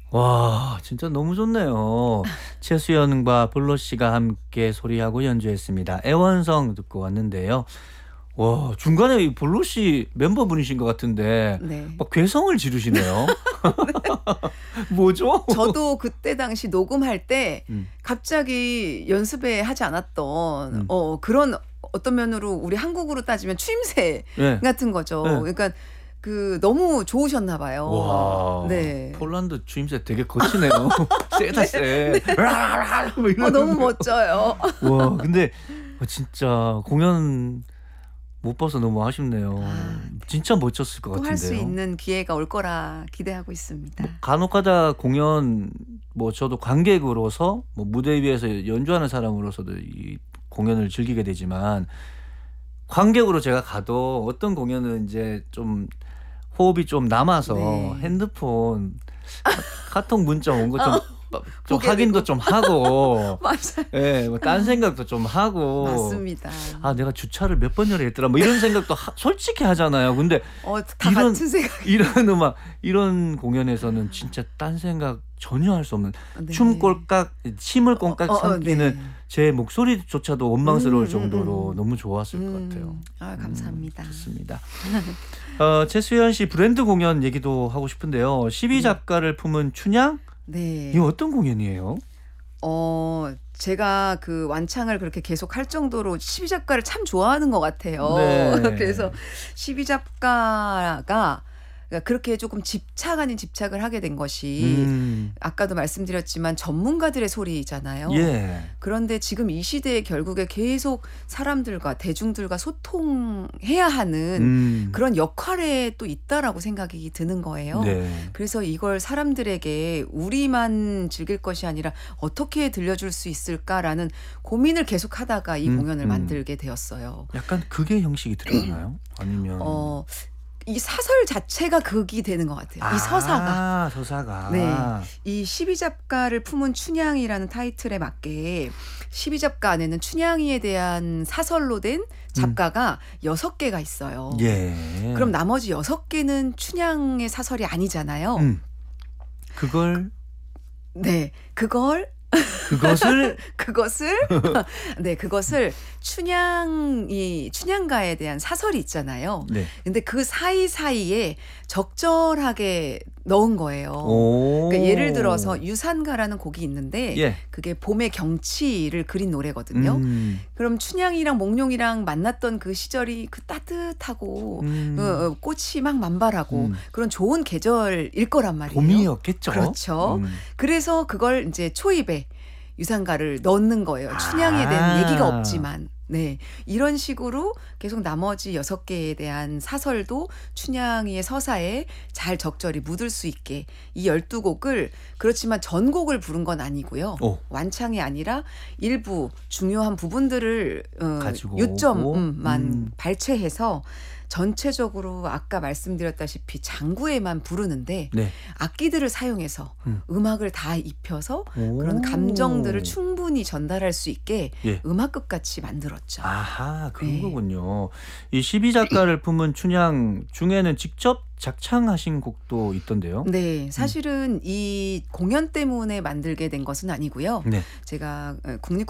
와, 진짜 너무 좋네요. 최수연과 블러 씨가 함께 소리하고 연주했습니다. 애원성 듣고 왔는데요. 와, 중간에 이 블러 씨 멤버분이신 것 같은데 네. 막 괴성을 지르시네요. 뭐죠? 저도 그때 당시 녹음할 때 음, 갑자기 연습에 하지 않았던 음. 그런 어떤 면으로 우리 한국으로 따지면 추임새 네. 같은 거죠. 네. 그러니까 너무 좋으셨나 봐요. 와, 네. 폴란드 주임새 되게 거치네요. 세다 세. 뭐 너무 이러는데. 멋져요. 와, 근데 진짜 공연 못 봐서 너무 아쉽네요. 아, 진짜 멋졌을 것 또 할 수 같은데요. 있는 기회가 올 거라 기대하고 있습니다. 간혹가다 공연 뭐 저도 관객으로서 뭐 무대 위에서 연주하는 사람으로서도 이 공연을 즐기게 되지만 관객으로 제가 가도 어떤 공연은 이제 좀 호흡이 좀 남아서 네. 핸드폰 카톡 문자 온 거 좀 보게 확인도 되고. 좀 하고 맞아요. 예, 뭐 딴 생각도 좀 하고 맞습니다. 아, 내가 주차를 몇 번 열었더라 뭐 이런 생각도 솔직히 하잖아요. 근데 다 이런 같은 생각. 이런 음악 이런 공연에서는 진짜 딴 생각 전혀 할 수 없는 네. 춤 꼴깍 침을 꼴깍 삼키는 네. 제 목소리조차도 원망스러울 음, 정도로 너무 좋았을 것 같아요. 감사합니다. 좋습니다. 최수연 씨 브랜드 공연 얘기도 하고 싶은데요. 12작가를 품은 춘향? 네. 이거 어떤 공연이에요? 제가 그 완창을 그렇게 계속 할 정도로 12작가를 참 좋아하는 것 같아요. 네. 그래서 12작가가 그렇게 조금 집착 아닌 집착을 하게 된 것이 아까도 말씀드렸지만 전문가들의 소리잖아요. 예. 그런데 지금 이 시대에 결국에 계속 사람들과 대중들과 소통해야 하는 그런 역할에 또 있다라고 생각이 드는 거예요. 네. 그래서 이걸 사람들에게 우리만 즐길 것이 아니라 어떻게 들려줄 수 있을까라는 고민을 계속 하다가 이 공연을 만들게 되었어요. 약간 극의 형식이 들어가나요? 아니면 이 사설 자체가 극이 되는 것 같아요. 이 서사가. 서사가. 네. 이 12작가를 품은 춘향이라는 타이틀에 맞게 12작가 안에는 춘향이에 대한 사설로 된 작가가 6개가 있어요. 예. 그럼 나머지 6개는 춘향의 사설이 아니잖아요. 그걸 네. 그것을 네, 그것을 춘향가에 대한 사설이 있잖아요. 네. 근데 그 사이사이에 적절하게 넣은 거예요. 오. 그러니까 예를 들어서 유산가라는 곡이 있는데 예. 그게 봄의 경치를 그린 노래거든요. 그럼 춘향이랑 몽룡이랑 만났던 그 시절이 그 따뜻하고 꽃이 막 만발하고 그런 좋은 계절일 거란 말이에요. 봄이었겠죠. 그렇죠. 그래서 그걸 이제 초입에 유산가를 넣는 거예요. 춘향에 대한 얘기가 없지만. 네. 이런 식으로 계속 나머지 6개에 대한 사설도 춘향이의 서사에 잘 적절히 묻을 수 있게 이 12곡을 그렇지만 전곡을 부른 건 아니고요. 완창이 아니라 일부 중요한 부분들을 가지고 요점만 발췌해서 전체적으로 아까 말씀드렸다시피 장구에만 부르는데 네. 악기들을 사용해서 음악을 다 입혀서 그런 감정들을 충분히 전달할 수 있게 예. 음악극 같이 만들었죠. 아하, 그런 네. 거군요. 이 12작가를 품은 춘향 중에는 직접 작창하신 곡도 있던데요. 네, 사실은 이 공연 때문에 만들게 된 것은 아니고요. 네. 제가 국립